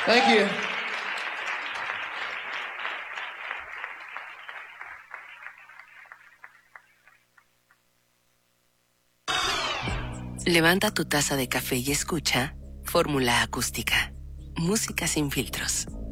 Thank you. Levanta tu taza de café y escucha Fórmula Acústica. Música sin filtros.